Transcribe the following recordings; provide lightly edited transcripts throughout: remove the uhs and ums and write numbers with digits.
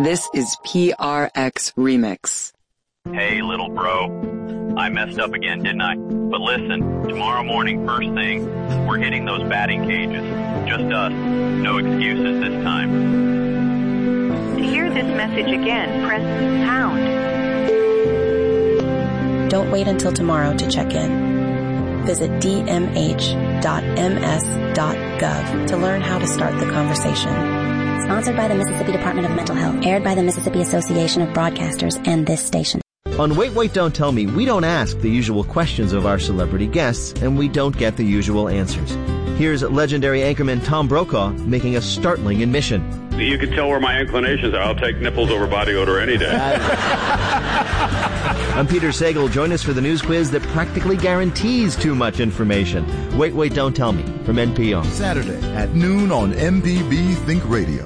This is PRX Remix. Hey, little bro. I messed up again, didn't I? But listen, tomorrow morning, first thing, we're hitting those batting cages. Just us. No excuses this time. To hear this message again, press pound. Don't wait until tomorrow to check in. Visit dmh.ms.gov to learn how to start the conversation. Sponsored by the Mississippi Department of Mental Health. Aired by the Mississippi Association of Broadcasters and this station. On Wait, Wait, Don't Tell Me, we don't ask the usual questions of our celebrity guests, and we don't get the usual answers. Here's legendary anchorman Tom Brokaw making a startling admission. You can tell where my inclinations are. I'll take nipples over body odor any day. I'm Peter Sagal. Join us for the news quiz that practically guarantees too much information. Wait, Wait, Don't Tell Me from NPR. Saturday at noon on MPB Think Radio.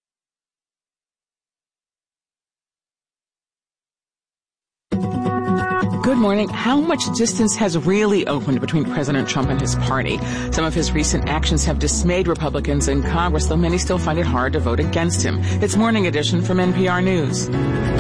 Good morning. How much distance has really opened between President Trump and his party? Some of his recent actions have dismayed Republicans in Congress, though many still find it hard to vote against him. It's Morning Edition from NPR News.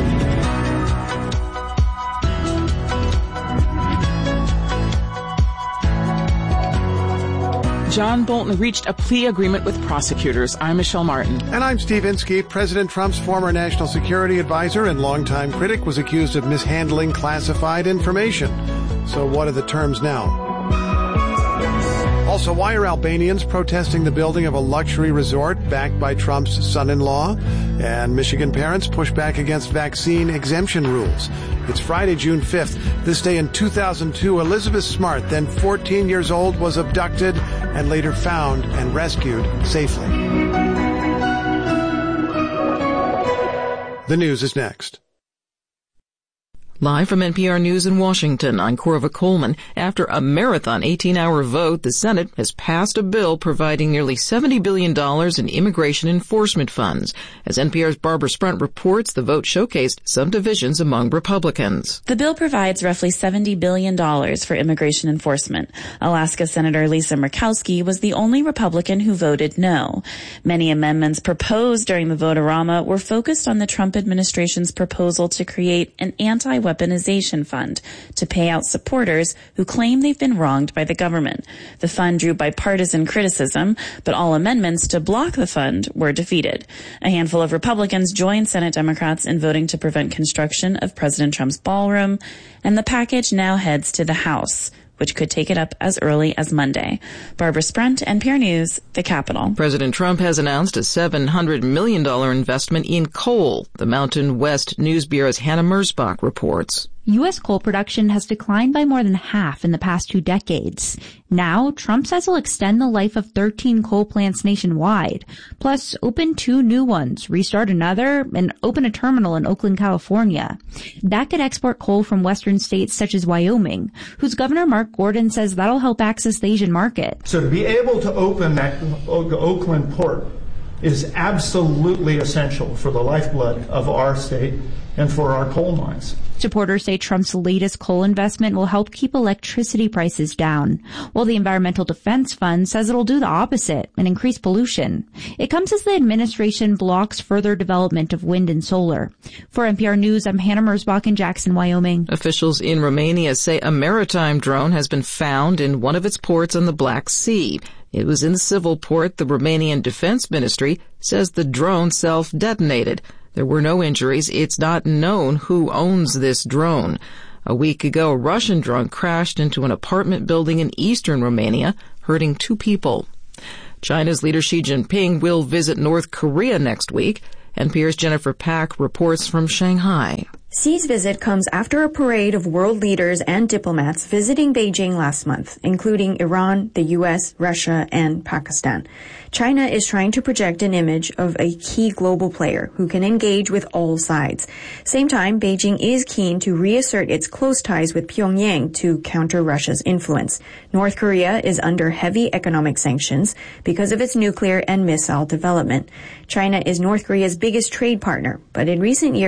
John Bolton reached a plea agreement with prosecutors. I'm Michelle Martin. And I'm Steve Inskeep. President Trump's former national security advisor and longtime critic was accused of mishandling classified information. So what are the terms now? Also, why are Albanians protesting the building of a luxury resort backed by Trump's son-in-law? And Michigan parents push back against vaccine exemption rules. It's Friday, June 5th. This day in 2002, Elizabeth Smart, then 14 years old, was abducted and later found and rescued safely. The news is next. Live from NPR News in Washington, I'm Corva Coleman. After a marathon 18-hour vote, the Senate has passed a bill providing nearly $70 billion in immigration enforcement funds. As NPR's Barbara Sprunt reports, the vote showcased some divisions among Republicans. The bill provides roughly $70 billion for immigration enforcement. Alaska Senator Lisa Murkowski was the only Republican who voted no. Many amendments proposed during the vote-a-rama were focused on the Trump administration's proposal to create an anti-weaponization fund to pay out supporters who claim they've been wronged by the government. The fund drew bipartisan criticism, but all amendments to block the fund were defeated. A handful of Republicans joined Senate Democrats in voting to prevent construction of President Trump's ballroom, and the package now heads to the House, which could take it up as early as Monday. Barbara Sprunt, NPR News, the Capitol. President Trump has announced a $700 million investment in coal. The Mountain West News Bureau's Hannah Merzbach reports. U.S. coal production has declined by more than half in the past 2 decades. Now, Trump says he'll extend the life of 13 coal plants nationwide, plus open 2 new ones, restart another, and open a terminal in Oakland, California. That could export coal from western states such as Wyoming, whose Governor Mark Gordon says that'll help access the Asian market. So to be able to open that Oakland port is absolutely essential for the lifeblood of our state and for our coal mines. Supporters say Trump's latest coal investment will help keep electricity prices down, while the Environmental Defense Fund says it'll do the opposite and increase pollution. It comes as the administration blocks further development of wind and solar. For NPR News, I'm Hannah Merzbach in Jackson, Wyoming. Officials in Romania say a maritime drone has been found in one of its ports on the Black Sea. It was in the civil port. The Romanian Defense Ministry says the drone self-detonated. There were no injuries. It's not known who owns this drone. A week ago, a Russian drone crashed into an apartment building in eastern Romania, hurting 2 people. China's leader Xi Jinping will visit North Korea next week. NPR's Jennifer Pack reports from Shanghai. Xi's visit comes after a parade of world leaders and diplomats visiting Beijing last month, including Iran, the U.S., Russia, and Pakistan. China is trying to project an image of a key global player who can engage with all sides. Same time, Beijing is keen to reassert its close ties with Pyongyang to counter Russia's influence. North Korea is under heavy economic sanctions because of its nuclear and missile development. China is North Korea's biggest trade partner, but in recent years,